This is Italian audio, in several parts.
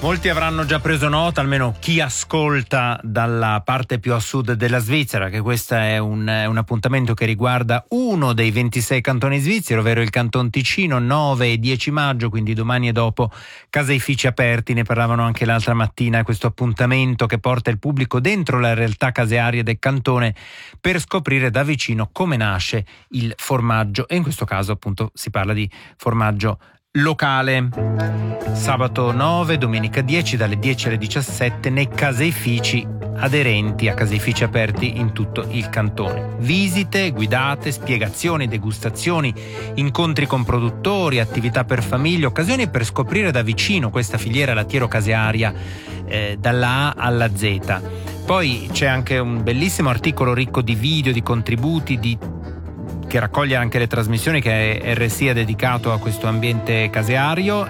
Molti avranno già preso nota, almeno chi ascolta dalla parte più a sud della Svizzera, che questo è un appuntamento che riguarda uno dei 26 cantoni svizzeri, ovvero il Canton Ticino, 9 e 10 maggio, quindi domani e dopo, caseifici aperti. Ne parlavano anche l'altra mattina, questo appuntamento che porta il pubblico dentro la realtà casearia del cantone per scoprire da vicino come nasce il formaggio, e in questo caso appunto si parla di formaggio locale. Sabato 9, domenica 10, dalle 10 alle 17 nei caseifici aderenti a caseifici aperti in tutto il cantone. Visite, guidate, spiegazioni, degustazioni, incontri con produttori, attività per famiglie, occasioni per scoprire da vicino questa filiera lattiero-casearia dalla A alla Z. Poi c'è anche un bellissimo articolo ricco di video, di contributi, che raccoglie anche le trasmissioni che RSI ha dedicato a questo ambiente caseario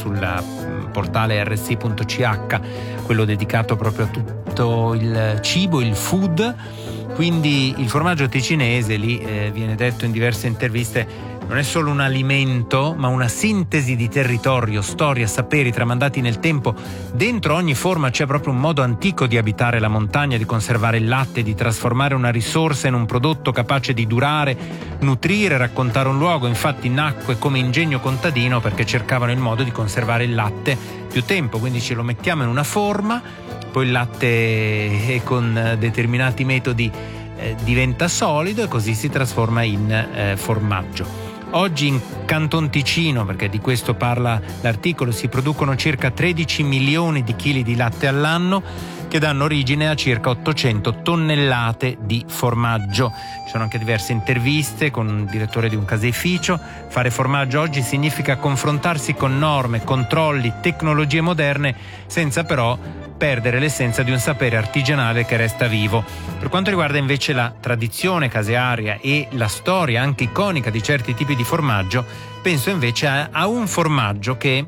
sul portale rsi.ch, quello dedicato proprio a tutto il cibo, il food. Quindi il formaggio ticinese, lì viene detto in diverse interviste, non è solo un alimento, ma una sintesi di territorio, storia, saperi tramandati nel tempo. Dentro ogni forma c'è proprio un modo antico di abitare la montagna, di conservare il latte, di trasformare una risorsa in un prodotto capace di durare, nutrire, raccontare un luogo. Infatti nacque come ingegno contadino perché cercavano il modo di conservare il latte più tempo, quindi ce lo mettiamo in una forma, poi il latte con determinati metodi diventa solido e così si trasforma in formaggio. Oggi in Canton Ticino, perché di questo parla l'articolo, si producono circa 13 milioni di chili di latte all'anno che danno origine a circa 800 tonnellate di formaggio. Ci sono anche diverse interviste con un direttore di un caseificio. Fare formaggio oggi significa confrontarsi con norme, controlli, tecnologie moderne, senza però perdere l'essenza di un sapere artigianale che resta vivo. Per quanto riguarda invece la tradizione casearia e la storia anche iconica di certi tipi di formaggio, penso invece a un formaggio che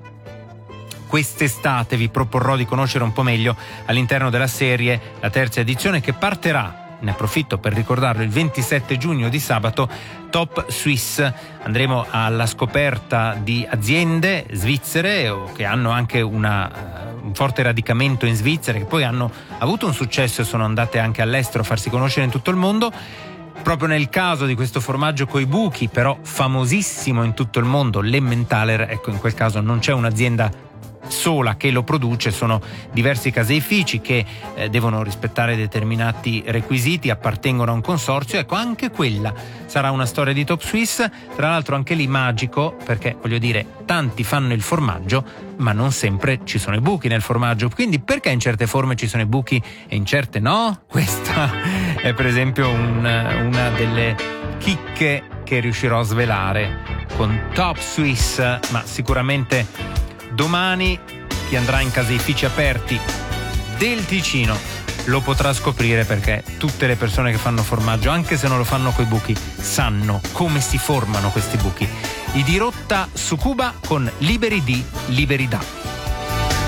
quest'estate vi proporrò di conoscere un po' meglio all'interno della serie, la terza edizione, che partirà, ne approfitto per ricordarlo, il 27 giugno di sabato, Top Suisse. Andremo alla scoperta di aziende svizzere che hanno anche un forte radicamento in Svizzera, che poi hanno avuto un successo e sono andate anche all'estero a farsi conoscere in tutto il mondo. Proprio nel caso di questo formaggio coi buchi, però famosissimo in tutto il mondo, l'Emmentaler, ecco, in quel caso non c'è un'azienda sola che lo produce, sono diversi caseifici che devono rispettare determinati requisiti, appartengono a un consorzio. Ecco, anche quella sarà una storia di Top Suisse, tra l'altro anche lì magico, perché voglio dire, tanti fanno il formaggio ma non sempre ci sono i buchi nel formaggio, quindi perché in certe forme ci sono i buchi e in certe no? Questa è per esempio una delle chicche che riuscirò a svelare con Top Suisse, ma sicuramente domani chi andrà in caseifici aperti del Ticino lo potrà scoprire, perché tutte le persone che fanno formaggio, anche se non lo fanno coi buchi, sanno come si formano questi buchi. I Dirotta su Cuba con Liberi di Liberità.